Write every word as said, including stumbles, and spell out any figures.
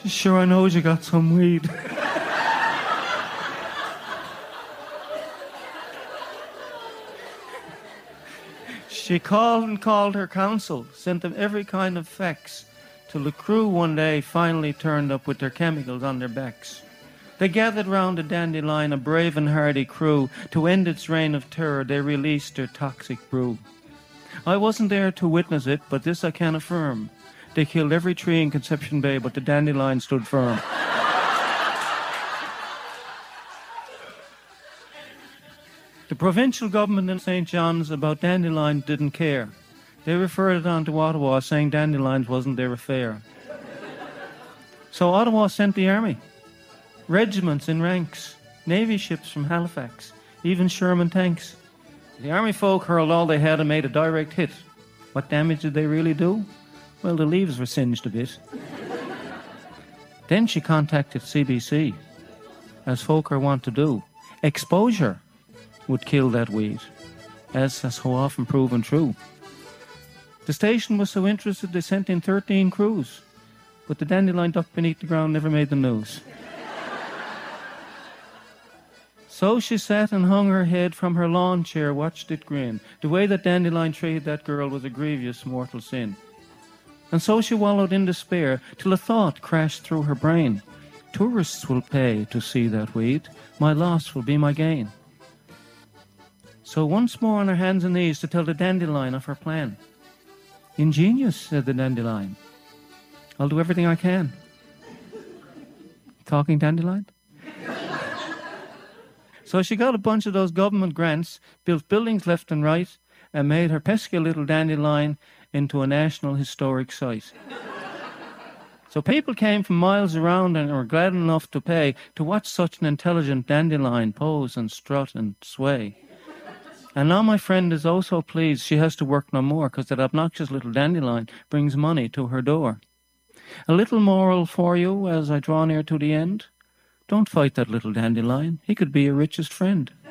Sure, I know you got some weed. She called and called her council, sent them every kind of facts, till the crew one day finally turned up with their chemicals on their backs. They gathered round the Dandelion, a brave and hardy crew. To end its reign of terror, they released their toxic brew. I wasn't there to witness it, but this I can affirm. They killed every tree in Conception Bay, but the Dandelion stood firm. The provincial government in Saint John's about dandelions didn't care. They referred it on to Ottawa, saying dandelions wasn't their affair. So Ottawa sent the army. Regiments in ranks, navy ships from Halifax, even Sherman tanks. The army folk hurled all they had and made a direct hit. What damage did they really do? Well, the leaves were singed a bit. Then she contacted C B C, as folk are wont to do. Exposure would kill that weed, as has so often proven true. The station was so interested they sent in thirteen crews, but the dandelion ducked beneath the ground never made the news. So she sat and hung her head from her lawn chair, watched it grin. The way that dandelion treated that girl was a grievous mortal sin. And so she wallowed in despair, till a thought crashed through her brain. Tourists will pay to see that weed. My loss will be my gain. So once more on her hands and knees to tell the dandelion of her plan. Ingenious, said the dandelion. I'll do everything I can. Talking dandelion? So she got a bunch of those government grants, built buildings left and right, and made her pesky little dandelion into a national historic site. So people came from miles around and were glad enough to pay to watch such an intelligent dandelion pose and strut and sway. And now my friend is oh so pleased she has to work no more, because that obnoxious little dandelion brings money to her door. A little moral for you as I draw near to the end. Don't fight that little dandelion. He could be your richest friend.